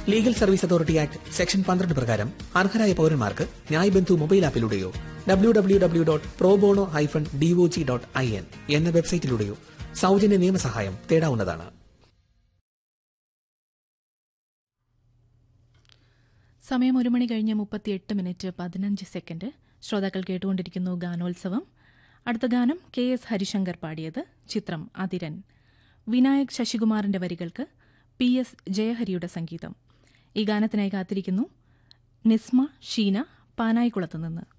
Legal service authority act section 12 പ്രകാരം അർഹരായ പൌരന്മാർക്ക് ന്യായ് ബന്ധു മൊബൈൽ ആപ്പിലൂടെയോ www.probono-dog.in എന്ന വെബ്സൈറ്റിലൂടെയോ സൗജന്യ നിയമസഹായം തേടാവുന്നതാണ്. സമയം 1:38:15. ശ്രോതാക്കൾ കേട്ടുകൊണ്ടിരിക്കുന്നു ഗാനോത്സവം. അടുത്ത ഗാനം KS ഹരിശങ്കർ പാടിയത്. ചിത്രം അതിരൻ. വിനായക് ശശികുമാറിന്റെ വരികൾക്ക് PS ജയഹരിയുടെ സംഗീതം. ഈ ഗാനത്തിനായി കാത്തിരിക്കുന്നു നിസ്മ ഷീന പാനായിക്കുളത്തുനിന്ന്.